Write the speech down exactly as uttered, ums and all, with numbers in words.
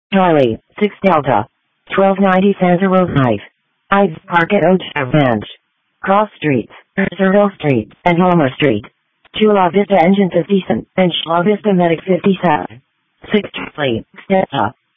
Charlie, six Delta. twelve ninety Santa Rosa Drive. Ives Park at Ocho Ranch. Cross Streets, Circle Street, and Homer Street. Chula Vista Engine fifty-seven, and Chula Vista Medic fifty-seven. six Charlie, Delta.